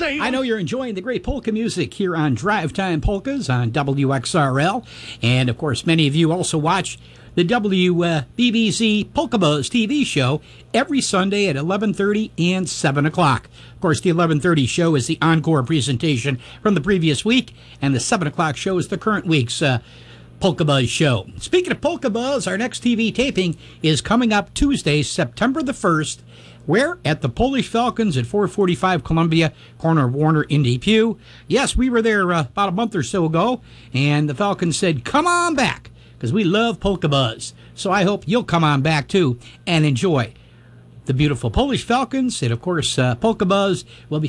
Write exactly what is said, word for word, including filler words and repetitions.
say. I know you're enjoying the great polka music here on Drive Time Polkas on W X R L. And, of course, many of you also watch the W B B Z Polka Buzz T V show every Sunday at eleven thirty and seven o'clock. Of course, the eleven thirty show is the encore presentation from the previous week, and the seven o'clock show is the current week's uh, Polka Buzz show. Speaking of Polka Buzz, our next T V taping is coming up Tuesday, September the first, where? At the Polish Falcons at four forty-five Columbia, corner of Warner in Depew. Yes, we were there uh, about a month or so ago, and the Falcons said, come on back, because we love Polka Buzz. So I hope you'll come on back, too, and enjoy the beautiful Polish Falcons. And, of course, uh, Polka Buzz will be